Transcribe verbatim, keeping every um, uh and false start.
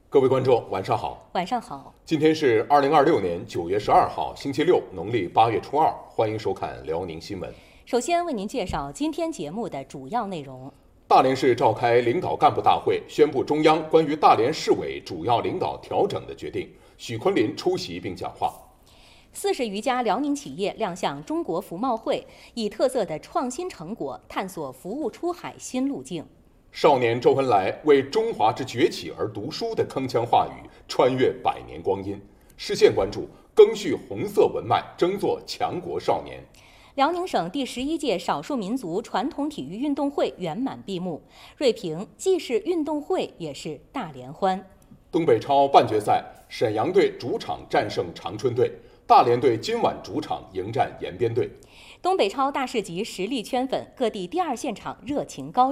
各位观众，晚上好。 晚上好。 今天是二零二六年九月十二号，星期六，农历八月初二。欢迎收看辽宁新闻。 首先为您介绍今天节目的主要内容。 大连市召开领导干部大会，宣布中央关于大连市委主要领导调整的决定。许昆林出席并讲话。 四十余家辽宁企业亮相中国服贸会，以特色的创新成果探索服务出海新路径。 少年周恩来为中华之崛起而读书的铿锵话语穿越百年光阴。市县关注赓续红色文脉，争做强国少年。 辽宁省第十一届少数民族传统体育运动会圆满闭幕。锐评既是运动会，也是大联欢。 东北超半决赛，沈阳队主场战胜长春队，大连队今晚主场迎战延边队。 东北超大市集实力圈粉，各地第二现场热情高。